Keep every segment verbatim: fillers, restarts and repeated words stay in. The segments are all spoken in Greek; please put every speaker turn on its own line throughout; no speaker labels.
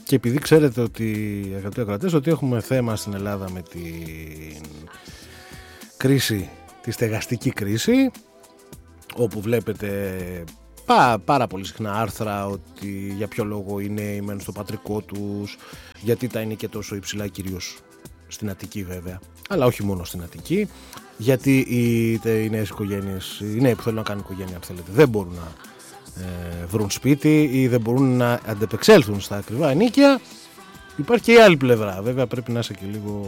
Και επειδή ξέρετε ότι, αγαπητοί ακροατές, ότι έχουμε θέμα στην Ελλάδα με την κρίση, τη στεγαστική κρίση, όπου βλέπετε πά, πάρα πολύ συχνά άρθρα ότι για ποιο λόγο οι νέοι μένουν στο πατρικό τους, γιατί τα είναι και τόσο υψηλά, κυρίως στην Αττική βέβαια, αλλά όχι μόνο στην Αττική, γιατί οι, οι νέες οικογένειες, οι νέοι που θέλουν να κάνουν οικογένεια, αν θέλετε, δεν μπορούν να ε, βρουν σπίτι ή δεν μπορούν να αντεπεξέλθουν στα ακριβά ενοίκια. Υπάρχει και η άλλη πλευρά, βέβαια πρέπει να είσαι και λίγο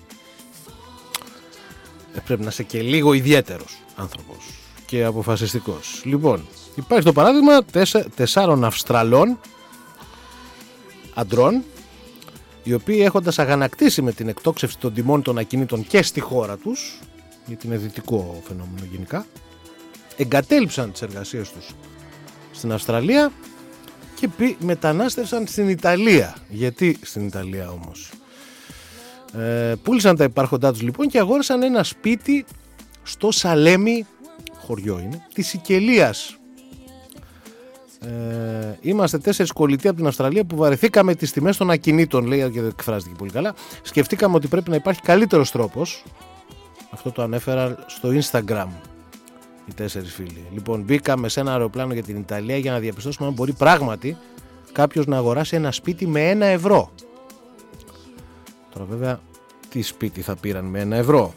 πρέπει να είσαι και λίγο ιδιαίτερος άνθρωπος και αποφασιστικός. Λοιπόν, υπάρχει το παράδειγμα τεσσα, τεσσάρων Αυστραλών αντρών, οι οποίοι, έχοντας αγανακτήσει με την εκτόξευση των τιμών των ακινήτων και στη χώρα τους, γιατί είναι δυτικό φαινόμενο γενικά, εγκατέλειψαν τις εργασίες τους στην Αυστραλία και μετανάστευσαν στην Ιταλία. Γιατί στην Ιταλία όμως? Ε, πούλησαν τα υπάρχοντά τους λοιπόν και αγόρασαν ένα σπίτι στο Σαλέμι, χωριό είναι, της Σικελίας. Ε, είμαστε τέσσερις κολλητοί από την Αυστραλία που βαρεθήκαμε τις τιμές των ακινήτων, λέει, και δεν εκφράστηκε πολύ καλά. Σκεφτήκαμε ότι πρέπει να υπάρχει καλύτερος τρόπος. Αυτό το ανέφερα στο Instagram οι τέσσερις φίλοι. Λοιπόν, μπήκαμε σε ένα αεροπλάνο για την Ιταλία για να διαπιστώσουμε αν μπορεί πράγματι κάποιος να αγοράσει ένα σπίτι με ένα ευρώ. Τώρα βέβαια τι σπίτι θα πήραν με ένα ευρώ?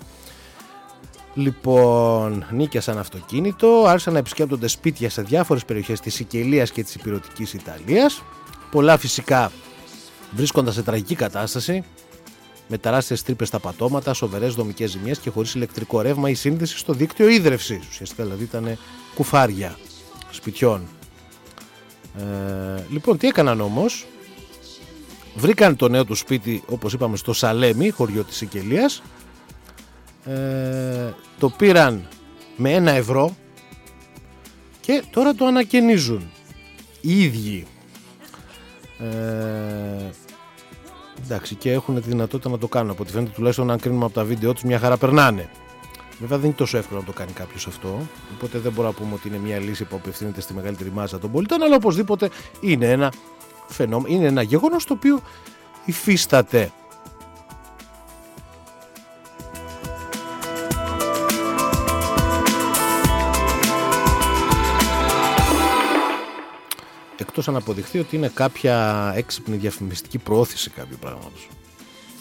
Λοιπόν, νίκιασαν αυτοκίνητο, άρχισαν να επισκέπτονται σπίτια σε διάφορες περιοχές της Σικελίας και της Ηπειρωτικής Ιταλίας. Πολλά φυσικά βρίσκονταν σε τραγική κατάσταση, με τεράστιες τρύπες στα πατώματα, σοβαρές δομικές ζημιές και χωρίς ηλεκτρικό ρεύμα ή σύνδεση στο δίκτυο ίδρευσης. Ουσιαστικά δηλαδή ήταν κουφάρια σπιτιών. Ε, λοιπόν, τι έκαναν όμως? Βρήκαν το νέο του σπίτι, όπως είπαμε, στο Σαλέμι, χωριό της Σικελίας. Ε, το πήραν με ένα ευρώ και τώρα το ανακαινίζουν οι ίδιοι. Ε, εντάξει, και έχουν τη δυνατότητα να το κάνουν. Από ό,τι φαίνεται, τουλάχιστον αν κρίνουμε από τα βίντεο τους, μια χαρά περνάνε. Βέβαια δεν είναι τόσο εύκολο να το κάνει κάποιος αυτό, οπότε δεν μπορούμε να πούμε ότι είναι μια λύση που απευθύνεται στη μεγαλύτερη μάζα των πολιτών, αλλά οπωσδήποτε είναι ένα φαινόμενο, είναι ένα γεγονός το οποίο υφίσταται. Εκτός αν αποδειχθεί ότι είναι κάποια έξυπνη διαφημιστική προώθηση κάποιου πράγματος.